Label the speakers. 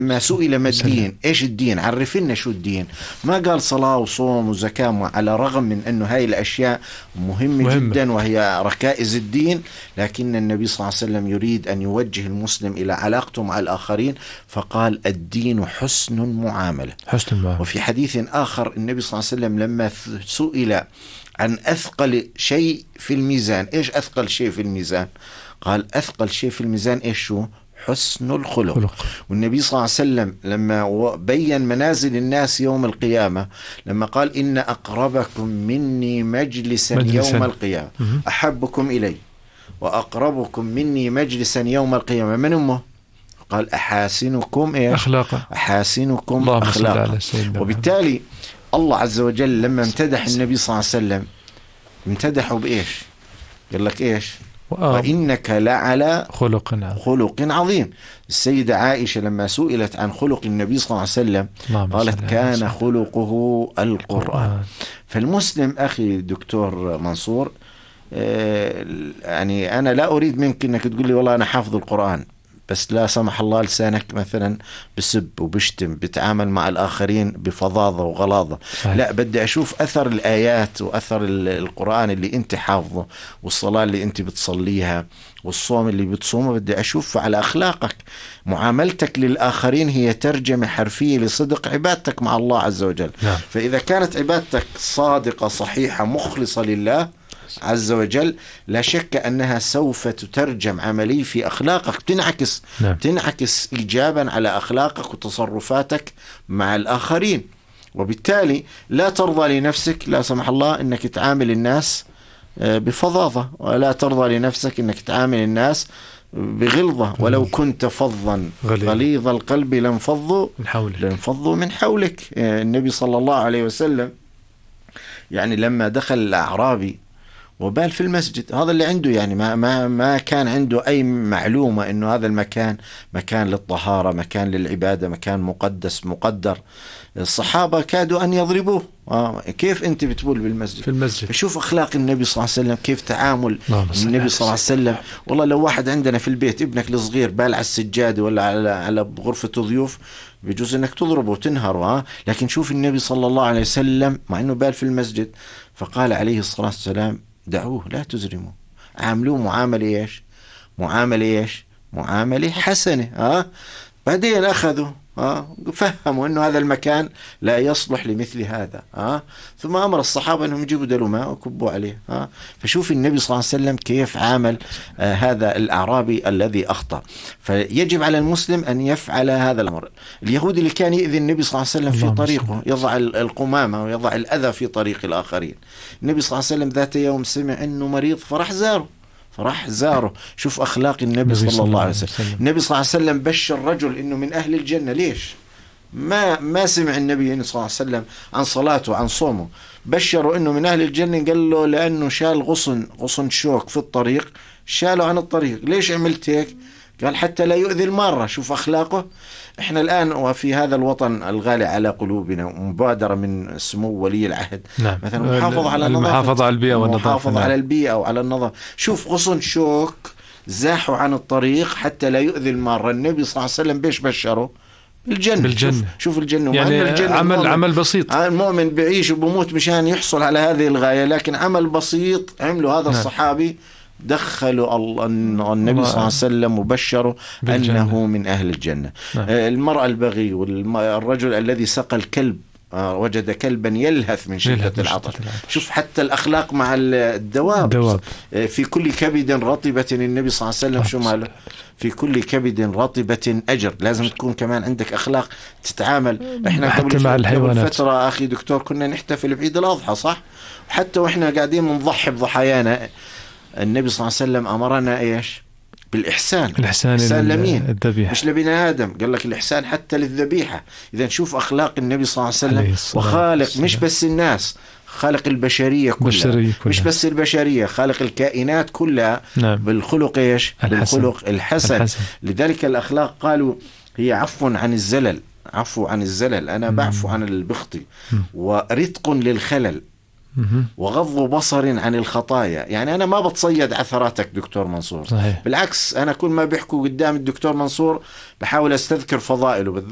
Speaker 1: ما سئل ما الدين، ايش الدين، عرفنا شو الدين. ما قال صلاة وصوم وزكاة، على الرغم من انه هاي الاشياء مهمة جدا وهي ركائز الدين، لكن النبي صلى الله عليه وسلم يريد ان يوجه المسلم الى علاقته مع الاخرين، فقال الدين حسن المعاملة. وفي حديث اخر النبي صلى الله عليه وسلم لما سئل عن اثقل شيء في الميزان، ايش اثقل شيء في الميزان؟ قال اثقل شيء في الميزان ايش شو؟ حسن الخلق. والنبي صلى الله عليه وسلم لما بين منازل الناس يوم القيامة، لما قال إن أقربكم مني مجلسا يوم القيامة أحبكم إلي وأقربكم مني مجلسا يوم القيامة من أمه؟ قال أحاسنكم
Speaker 2: أخلاقا.
Speaker 1: أحاسنكم أخلاقا. وبالتالي الله عز وجل لما امتدح النبي صلى الله عليه وسلم امتدحه بإيش؟ قال لك إيش؟ وإنك لعلى خلق عظيم. السيدة عائشة لما سئلت عن خلق النبي صلى الله عليه وسلم قالت كان خلقه القرآن. فالمسلم أخي دكتور منصور، يعني أنا لا أريد منك أنك تقول لي والله أنا حافظ القرآن، بس لا سمح الله لسانك مثلا بسب وبشتم، بتعامل مع الآخرين بفظاظة وغلاظة. لا، بدي أشوف أثر الآيات وأثر القرآن اللي أنت حافظه، والصلاة اللي أنت بتصليها، والصوم اللي بتصومه، بدي أشوف على أخلاقك. معاملتك للآخرين هي ترجمة حرفية لصدق عبادتك مع الله عز وجل. فإذا كانت عبادتك صادقة صحيحة مخلصة لله عز وجل، لا شك أنها سوف تترجم عملي في أخلاقك، تنعكس إيجابا على أخلاقك وتصرفاتك مع الآخرين. وبالتالي لا ترضى لنفسك لا سمح الله أنك تعامل الناس بفظاظة، ولا ترضى لنفسك أنك تعامل الناس بغلظة، ولو كنت فظا غليظ القلب لانفضوا من حولك. النبي صلى الله عليه وسلم يعني لما دخل الأعرابي وبال في المسجد، هذا اللي عنده يعني ما كان عنده أي معلومة إنه هذا المكان مكان للطهارة، مكان للعبادة، مكان مقدس مقدر. الصحابة كادوا أن يضربوه، كيف أنت بتبول بالمسجد؟
Speaker 2: في المسجد.
Speaker 1: فشوف أخلاق النبي صلى الله عليه وسلم، كيف تعامل النبي صلى الله عليه وسلم. والله لو واحد عندنا في البيت ابنك الصغير بال على السجادة ولا على غرفة ضيوف، بيجوز انك تضربه وتنهره، لكن شوف النبي صلى الله عليه وسلم مع انه بال في المسجد، فقال عليه الصلاة والسلام دعوه لا تزرموا، عاملوه معاملة حسنة. بعدين أخذوا فهموا أنه هذا المكان لا يصلح لمثل هذا، ثم أمر الصحابة أنهم يجيبوا دلو ماء وكبوا عليه. فشوف النبي صلى الله عليه وسلم كيف عامل هذا الأعرابي الذي أخطأ. فيجب على المسلم أن يفعل هذا الأمر. اليهودي اللي كان يؤذي النبي صلى الله عليه وسلم في طريقه، يضع القمامة ويضع الأذى في طريق الآخرين. النبي صلى الله عليه وسلم ذات يوم سمع أنه مريض فراح زاره. شوف أخلاق النبي صلى الله عليه وسلم. النبي صلى الله عليه وسلم بشر رجل إنه من أهل الجنة. ليش ما سمع النبي صلى الله عليه وسلم عن صلاته عن صومه؟ بشره إنه من أهل الجنة، قال له لأنه شال غصن شوك في الطريق، شاله عن الطريق. ليش عملت هيك؟ قال حتى لا يؤذي المارة. شوف أخلاقه. احنا الآن وفي هذا الوطن الغالي على قلوبنا مبادرة من سمو ولي العهد، مثلا
Speaker 2: المحافظة على البيئة والنظافة،
Speaker 1: على البيئة وعلى النظافة. شوف غصن شوك زاحوا عن الطريق حتى لا يؤذي المارة. النبي صلى الله عليه وسلم بيش بشره؟ بالجنة. شوف الجنة
Speaker 2: يعني عمل بسيط.
Speaker 1: المؤمن بيعيش وبموت مشان يحصل على هذه الغاية، لكن عمل بسيط عمله هذا الصحابي، دخلوا النبي صلى الله عليه وسلم وبشروا أنه من أهل الجنة. المرأة البغي والرجل الذي سقى الكلب، وجد كلبا يلهث من شدة العطش. شوف حتى الأخلاق مع الدواب. في كل كبد رطبة، النبي صلى الله عليه وسلم شو ماله؟ في كل كبد رطبة أجر. لازم تكون كمان عندك أخلاق تتعامل. إحنا قبل فترة أخي دكتور كنا نحتفل بعيد الأضحى، صح؟ حتى وإحنا قاعدين نضحي بضحايانا، النبي صلى الله عليه وسلم أمرنا إيش؟ بالإحسان. الإحسان لمين؟ الذبيحة، مش لبني آدم. قال لك الإحسان حتى للذبيحة. إذا شوف أخلاق النبي صلى الله عليه وسلم. وخالق مش بس الناس، خالق البشرية كلها. مش بس البشرية، خالق الكائنات كلها. بالخلق إيش؟ بالخلق الحسن. لذلك الأخلاق قالوا هي عفو عن الزلل. أنا بعفو عن البخطي، ورتق للخلل، وغض بصر عن الخطايا. يعني أنا ما بتصيد عثراتك دكتور منصور، صحيح. بالعكس أنا كل ما بيحكوا قدام الدكتور منصور بحاول أستذكر فضائله.